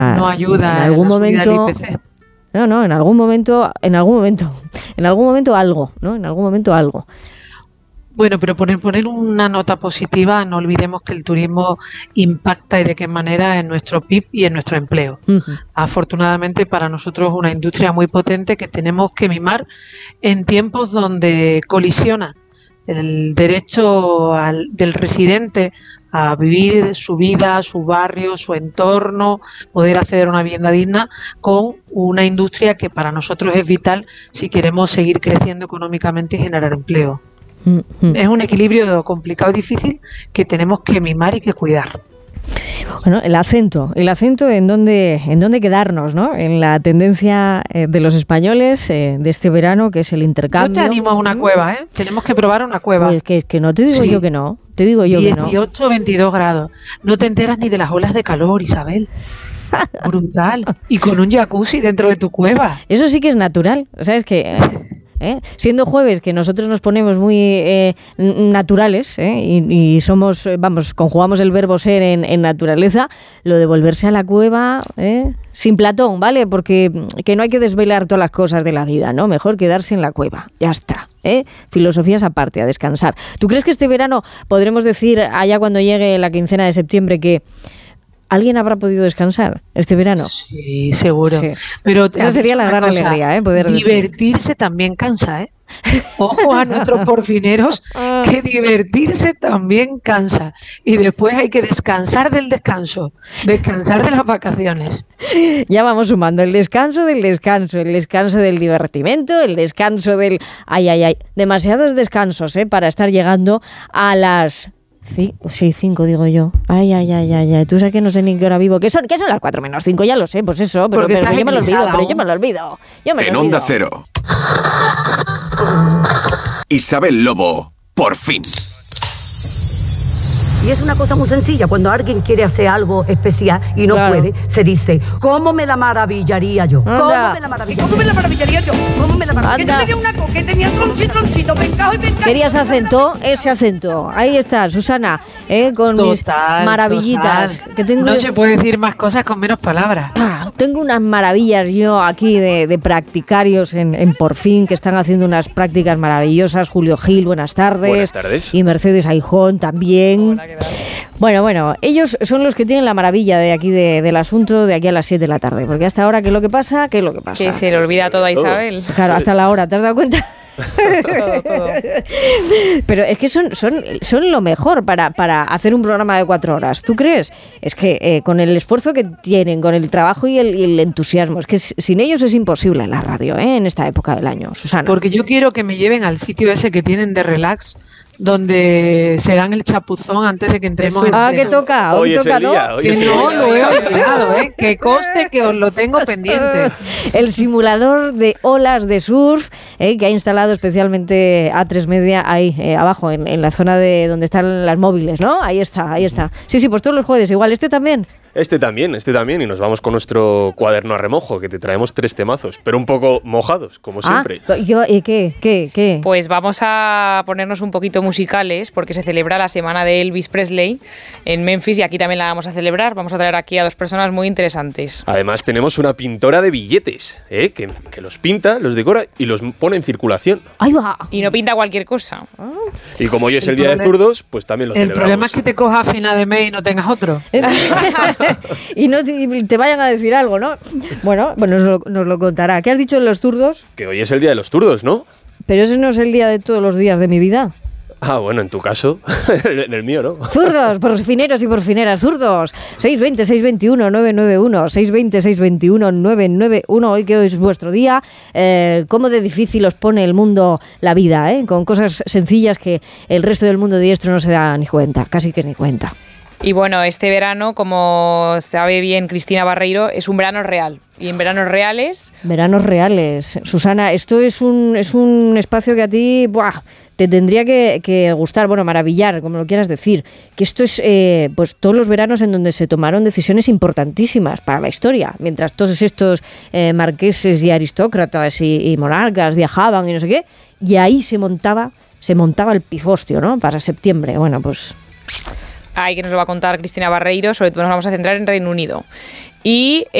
no ayuda en algún la subida del momento. IPC. No, en algún momento algo, ¿no? En algún momento algo. Bueno, pero poner una nota positiva, no olvidemos que el turismo impacta y de qué manera en nuestro PIB y en nuestro empleo. Uh-huh. Afortunadamente para nosotros es una industria muy potente que tenemos que mimar en tiempos donde colisiona el derecho del residente a vivir su vida, su barrio, su entorno, poder acceder a una vivienda digna con una industria que para nosotros es vital si queremos seguir creciendo económicamente y generar empleo. Es un equilibrio complicado y difícil que tenemos que mimar y que cuidar. Bueno, el acento en dónde quedarnos, ¿no? En la tendencia de los españoles de este verano, que es el intercambio. Yo te animo a una cueva, ¿eh? Tenemos que probar una cueva. Pues que no te digo yo que no. Te digo yo 18, que no. 22 grados. No te enteras ni de las olas de calor, Isabel. Brutal. Y con un jacuzzi dentro de tu cueva. Eso sí que es natural. ¿Sabes qué? Siendo jueves, que nosotros nos ponemos muy naturales y somos, conjugamos el verbo ser en naturaleza, lo de volverse a la cueva sin Platón, ¿vale? Porque que no hay que desvelar todas las cosas de la vida, ¿no? Mejor quedarse en la cueva, ya está. Filosofías aparte, a descansar. ¿Tú crees que este verano podremos decir, allá cuando llegue la quincena de septiembre, que alguien habrá podido descansar este verano? Sí, seguro. Sí. Pero esa sería la gran alegría, poder divertirse decir. También cansa, ¿eh? Ojo a nuestros porfineros, que divertirse también cansa. Y después hay que descansar del descanso, descansar de las vacaciones. Ya vamos sumando el descanso del divertimento, el descanso del... Ay, demasiados descansos, para estar llegando a las... Sí, 5 digo yo. Ay. Tú sabes que no sé ni qué hora vivo. ¿Qué son las 4 menos 5? Ya lo sé, pues eso. Pero yo me lo olvido. En Onda Cero. Isabel Lobo, por fin. Y es una cosa muy sencilla. Cuando alguien quiere hacer algo especial y no puede, se dice, ¿cómo me la maravillaría yo? ¿Cómo me la maravillaría yo? Que yo tenía una cosa, que tenía troncito, pencajo y pencajo. Querías acento, ese acento. Ahí está, Susana, con mis maravillitas. Que tengo... No se puede decir más cosas con menos palabras. Tengo unas maravillas yo aquí de practicarios en Por Fin, que están haciendo unas prácticas maravillosas. Julio Gil, buenas tardes. Buenas tardes. Y Mercedes Aijón también. Hola, ¿qué tal? Bueno, ellos son los que tienen la maravilla de aquí del asunto de aquí a las 7 de la tarde, porque hasta ahora, ¿qué es lo que pasa? Que se le olvida todo a Isabel. Claro, hasta la hora, ¿te has dado cuenta? todo. Pero es que son lo mejor para hacer un programa de 4 horas. ¿Tú crees? Es que con el esfuerzo que tienen, con el trabajo y el entusiasmo, es que sin ellos es imposible la radio, en esta época del año, Susana. Porque yo quiero que me lleven al sitio ese que tienen de relax, donde se dan el chapuzón antes de que entremos en que toca, hoy toca, ¿no? Que no lo he olvidado, que conste que os lo tengo pendiente. El simulador de olas de surf que ha instalado especialmente A3 Media ahí abajo, en la zona de donde están las móviles, ¿no? Ahí está. Sí, pues todos los jueves igual, este también, y nos vamos con nuestro cuaderno a remojo, que te traemos 3 temazos, pero un poco mojados, como siempre. ¿Y qué? Pues vamos a ponernos un poquito musicales, porque se celebra la semana de Elvis Presley en Memphis, y aquí también la vamos a celebrar. Vamos a traer aquí a 2 personas muy interesantes. Además tenemos una pintora de billetes, que los pinta, los decora y los pone en circulación. ¡Ahí va! Y no pinta cualquier cosa. Y como hoy es el día de zurdos, pues también lo celebramos. El problema es que te cojas a final de mes y no tengas otro. Y no te vayan a decir algo, ¿no? Bueno, nos lo contará. ¿Qué has dicho de los zurdos? Que hoy es el día de los zurdos, ¿no? Pero ese no es el día de todos los días de mi vida. Ah, bueno, en tu caso, en el mío, ¿no? Zurdos, porfineros y porfineras, zurdos. 620-621-991, 620-621-991, hoy que es vuestro día. Cómo de difícil os pone el mundo la vida, con cosas sencillas que el resto del mundo diestro no se da ni cuenta, casi que ni cuenta. Y bueno, este verano, como sabe bien Cristina Barreiro, es un verano real. Y en veranos reales... Veranos reales. Susana, esto es un espacio que a ti te tendría que gustar, maravillar, como lo quieras decir. Que esto es pues todos los veranos en donde se tomaron decisiones importantísimas para la historia. Mientras todos estos marqueses y aristócratas y monarcas viajaban y no sé qué, y ahí se montaba el pifostio, ¿no? Para septiembre. Bueno, pues ahí que nos lo va a contar Cristina Barreiro, sobre todo nos vamos a centrar en Reino Unido. Y